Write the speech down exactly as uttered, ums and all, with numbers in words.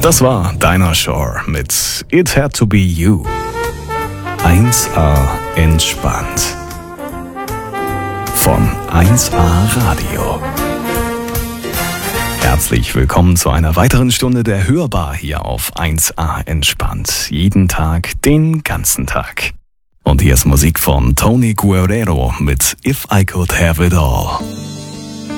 Das war Dinah Shore mit It Had to Be You. eins a entspannt. Von eins a Radio. Herzlich willkommen zu einer weiteren Stunde der Hörbar hier auf eins a entspannt. Jeden Tag, den ganzen Tag. Und hier ist Musik von Tony Guerrero mit If I Could Have It All.